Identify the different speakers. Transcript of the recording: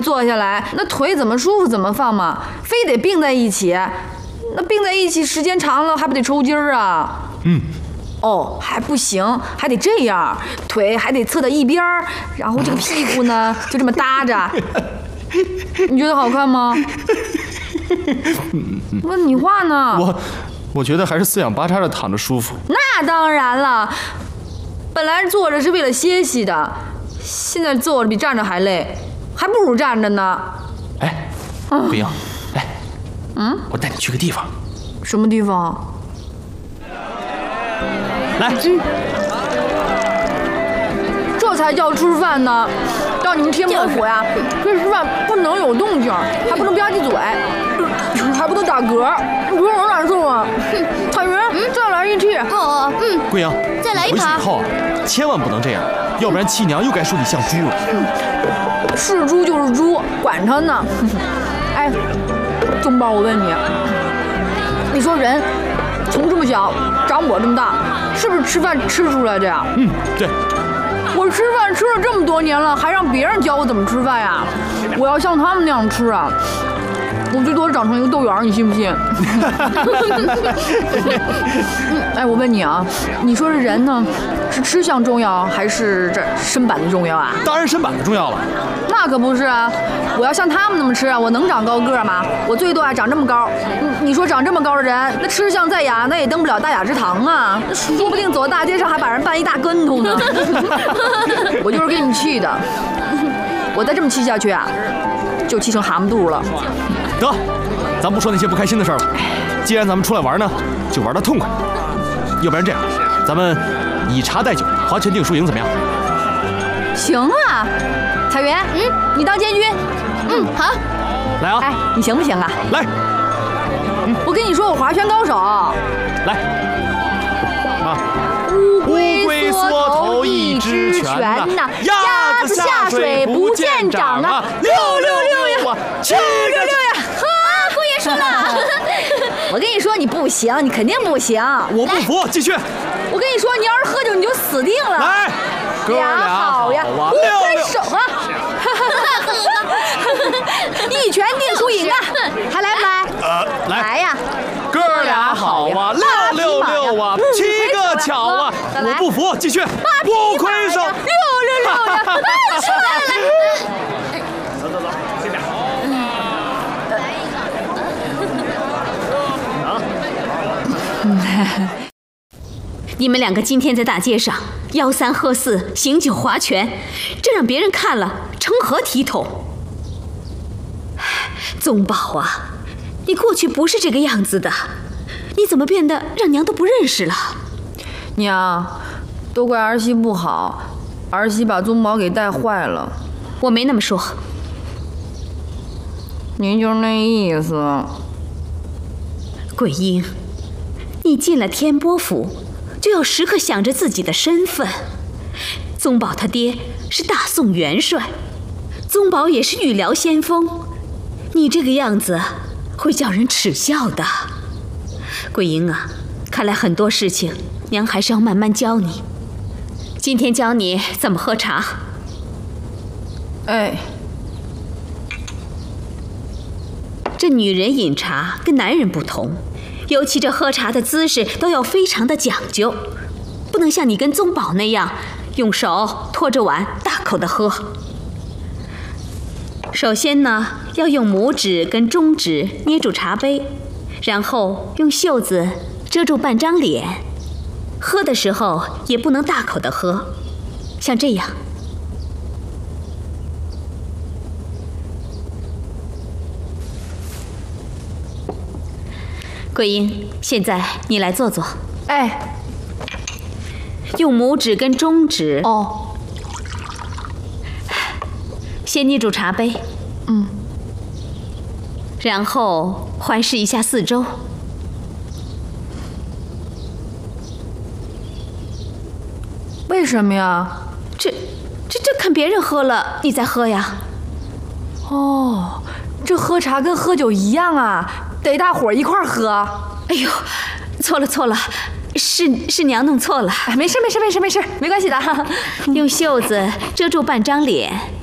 Speaker 1: 坐下来，那腿怎么舒服怎么放嘛，非得并在一起。那并在一起时间长了，还不得抽筋儿啊？哦，还不行，还得这样，腿还得侧到一边儿，然后这个屁股呢就这么搭着。你觉得好看吗？问你话呢。
Speaker 2: 我觉得还是四仰八叉的躺着舒服。
Speaker 1: 那当然了，本来坐着是为了歇息的，现在坐着比站着还累，还不如站着呢。
Speaker 2: 哎，桂英，来，我带你去个地方。
Speaker 1: 什么地方？
Speaker 2: 来，
Speaker 1: 这才叫吃饭呢！让你们天魔府呀，这吃饭不能有动静，还不能吧唧嘴，还不能打嗝，你说我难受啊！彩云，再来一屉。
Speaker 2: 桂英，
Speaker 3: 再来一盘。
Speaker 2: 回去以后啊，千万不能这样，要不然七娘又该说你像猪了。
Speaker 1: 是猪就是猪，管他呢！哎，宗宝，我问你，你说人从这么小长我这么大，是不是吃饭吃出来的呀？
Speaker 2: 对。
Speaker 1: 我吃饭吃了这么多年了，还让别人教我怎么吃饭呀？我要像他们那样吃啊，我最多长成一个豆圆，你信不信？哎，我问你啊，你说这人呢，是吃相重要还是这身板子重要啊？
Speaker 2: 当然身板子重要了。
Speaker 1: 那可不是啊！我要像他们那么吃啊，我能长高个吗？我最多长这么高。你说长这么高的人，那吃相再雅，那也登不了大雅之堂啊！说不定走到大街上还把人绊一大跟头呢。我就是给你气的，我再这么气下去啊，就气成蛤蟆肚了。
Speaker 2: 得，咱不说那些不开心的事儿了。既然咱们出来玩呢，就玩得痛快。要不然这样，咱们以茶代酒，划拳定输赢，怎么样？
Speaker 1: 行啊，彩云，你当监军。
Speaker 3: 好。
Speaker 2: 来啊！
Speaker 1: 哎，你行不行啊？
Speaker 2: 来。
Speaker 1: 我跟你说，我划拳高手。
Speaker 2: 来。啊！乌龟缩头一只拳呐，鸭子下水不见长啊！666呀，766呀！
Speaker 3: 姑爷输了。
Speaker 1: 我跟你说，你不行，你肯定不行。
Speaker 2: 我不服，继续。
Speaker 1: 我跟你说，你要是喝酒，你就死定了。
Speaker 2: 来，哥俩好呀，
Speaker 1: 乌龟手啊！一拳定输赢啊！还来不来？来呀！
Speaker 2: 哥俩好啊，666啊，7个巧啊！我不服，继续。乌龟手
Speaker 1: ，666呀！出来！
Speaker 2: 走，先点。
Speaker 3: 你们两个今天在大街上吆三喝四，醒酒划拳，这让别人看了成何体统？宗宝啊，你过去不是这个样子的，你怎么变得让娘都不认识了？
Speaker 1: 娘，都怪儿媳不好，儿媳把宗宝给带坏了。
Speaker 3: 我没那么说。
Speaker 1: 您就是那意思。
Speaker 3: 桂英，你进了天波府，就要时刻想着自己的身份。宗宝他爹是大宋元帅，宗宝也是御辽先锋，你这个样子会叫人耻笑的。桂英啊，看来很多事情娘还是要慢慢教你。今天教你怎么喝茶。
Speaker 1: 哎，
Speaker 3: 这女人饮茶跟男人不同，尤其这喝茶的姿势都要非常的讲究，不能像你跟宗宝那样用手托着碗大口的喝。首先呢，要用拇指跟中指捏住茶杯，然后用袖子遮住半张脸。喝的时候也不能大口的喝，像这样。桂英，现在你来坐坐。
Speaker 1: 哎，
Speaker 3: 用拇指跟中指先捏住茶杯，然后环视一下四周。
Speaker 1: 为什么呀？
Speaker 3: 这看别人喝了，你再喝呀。
Speaker 1: 哦，这喝茶跟喝酒一样啊，得大伙儿一块儿喝。
Speaker 3: 哎呦，错了，是娘弄错了。
Speaker 1: 没事，没关系的。
Speaker 3: 用袖子遮住半张脸，